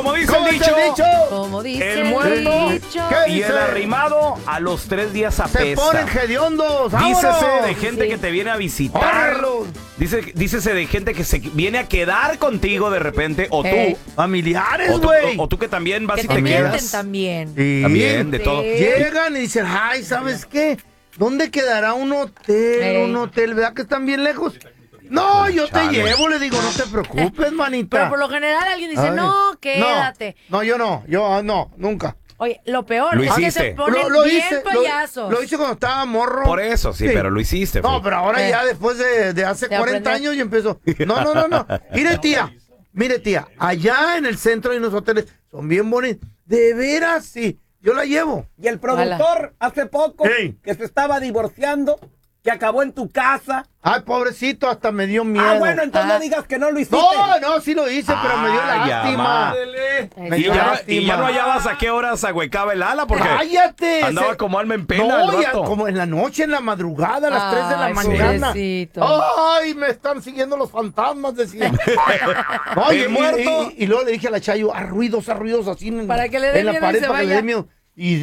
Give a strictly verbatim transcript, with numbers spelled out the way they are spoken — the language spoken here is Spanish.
Como dice ¿Cómo el dice dicho, el dicho? Como dice el muerto dicho. ¿Qué y dice? el arrimado a los tres días Se apesta. ponen hediondos. Dícese ¡Vámonos! de gente Sí. que te viene a visitar. ¡Órale! Dice, dícese de gente que se viene a quedar contigo de repente. O Eh. tú. Familiares, O tú, güey. o- o tú que también vas Que y te te mienten quedas. también. Sí. También, de Sí. todo. Llegan y dicen, ay, ¿sabes qué? ¿Dónde quedará un hotel? Ey. Un hotel, ¿verdad que están bien lejos? No, yo te Chale. llevo, le digo, no te preocupes, manita. Pero por lo general alguien dice, Ay. no, quédate. No, no, yo no, yo ah, no, nunca. Oye, lo peor Lo es que hiciste. se ponen Lo, lo bien hice, lo- payasos. Lo, hice cuando estaba morro. Por eso, sí, pero lo hiciste. No, Fred. pero ahora Eh. ya después de, de hace De cuarenta aprender. años yo empiezo. No, no, no, no. Mire, tía. Mire, tía. Allá en el centro hay unos hoteles. Son bien bonitos. De veras, sí. Yo la llevo. Y el productor hace poco Ey. que se estaba divorciando, que acabó en tu casa. Ay, pobrecito, hasta me dio miedo. Ah, bueno, entonces Ah. no digas que no lo hiciste. No, no, sí lo hice, pero me dio Ay, lástima. ama. Me Y dio ya, no- lástima. y ya no hallabas a qué horas ahuecaba el ala porque ¡Cállate! andaba Se- como alma en pena el No, ya, vato. como en la noche, en la madrugada, a las tres de la Ay, mañana. pobrecito. ¡Ay, me están siguiendo los fantasmas! Decía. No, y, El y- muerto. y- y luego le dije a la Chayo, a ruidos, a ruidos así en, Para que le dé en la miedo y pared se para que le vaya. dé miedo. Y